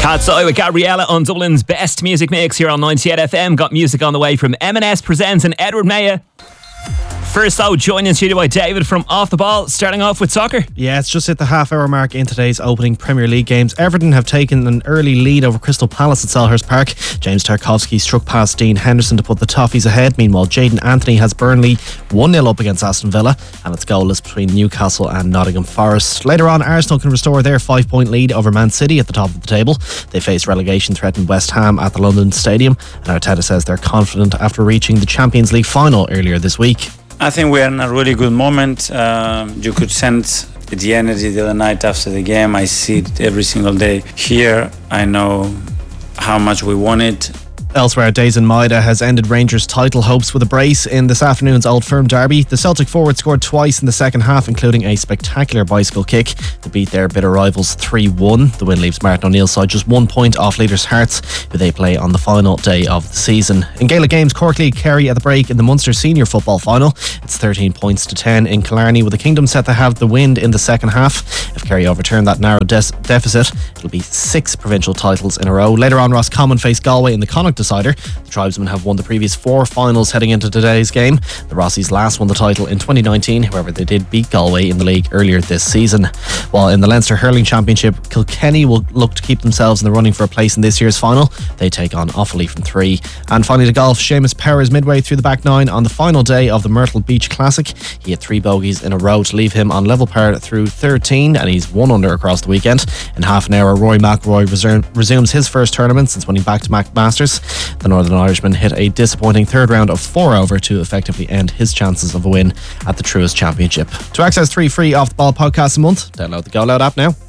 Cat's Eye with Gabriella on Dublin's best music mix here on 98 FM. Got music on the way from M&S Presents and Edward Maya. First though, joined in studio by David from Off the Ball, starting off with soccer. Yeah, it's just hit the half-hour mark in today's opening Premier League games. Everton have taken an early lead over Crystal Palace at Selhurst Park. James Tarkowski struck past Dean Henderson to put the Toffees ahead. Meanwhile, Jayden Anthony has Burnley 1-0 up against Aston Villa, and it's goalless between Newcastle and Nottingham Forest. Later on, Arsenal can restore their 5-point lead over Man City at the top of the table. They face relegation-threatened West Ham at the London Stadium, and Arteta says they're confident after reaching the Champions League final earlier this week. I think we're in a really good moment. You could sense the energy the other night after the game. I see it every single day here. I know how much we want it. Elsewhere, Daizen Maeda has ended Rangers' title hopes with a brace in this afternoon's Old Firm derby. The Celtic forward scored twice in the second half, including a spectacular bicycle kick to beat their bitter rivals 3-1. The win leaves Martin O'Neill's side just 1 point off leaders Hearts, who they play on the final day of the season. In Gaelic games, Cork League Kerry at the break in the Munster Senior Football Final. It's 13 points to 10 in Killarney, with the Kingdom set to have the wind in the second half. If Kerry overturn that narrow deficit, it'll be 6 provincial titles in a row. Later on, Roscommon face Galway in the Connacht decider. The Tribesmen have won the previous 4 finals heading into today's game. The Rossies last won the title in 2019, however they did beat Galway in the league earlier this season. While in the Leinster Hurling Championship, Kilkenny will look to keep themselves in the running for a place in this year's final. They take on Offaly from 3. And finally to golf, Seamus Power is midway through the back 9 on the final day of the Myrtle Beach Classic. He had 3 bogeys in a row to leave him on level par through 13, and he's 1 under across the weekend. In half an hour, Rory McIlroy resumes his first tournament since winning back-to-back Masters. The Northern Irishman hit a disappointing third round of 4 over to effectively end his chances of a win at the Truist Championship. To access 3 free Off the Ball podcasts a month, download the Go Loud app now.